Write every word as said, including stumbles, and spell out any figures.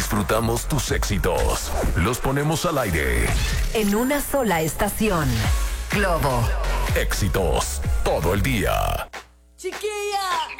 disfrutamos tus éxitos. Los ponemos al aire. En una sola estación. Globo. Éxitos todo el día. Chiquilla.